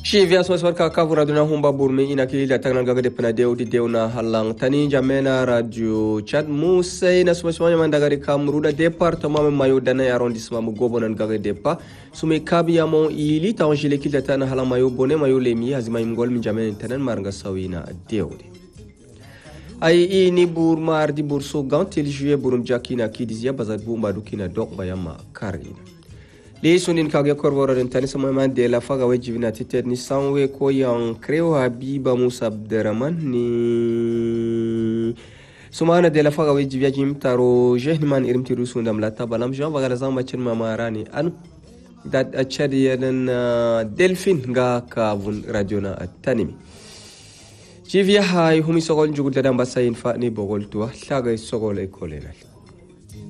Shivya swaswar ka kavura duna humba burmi ina kilila tagna gagade pena di deuna halang tani jamena radio chat musai na swaswanya mandagari kamruda departement mayo dana arrondissement mu gobonan gagade pa sumi kabia mon ili tawjile kilila tana halang mayo bone mayo lemi azima imgol min jamena tanan maranga sawina deudi ay ini bur mardi bur so gantel juillet burum jakina kidizia bazat bumba dukina dok bayama karina les sonin kage korvoro den tani sama man de la faga wajibina titet ni sanwe ko yang kreo habiba musa abderrahman ni sumana de la faga wajibia jim taro jehman irimti rusundam la tabalam jean bagala zamba chen mamarani an dat achadi yadan delphin ga kavun radiona atanimi jivia hay humi sogol jugul dadam basayin fa ni bogol tuwa laga sogol e kolena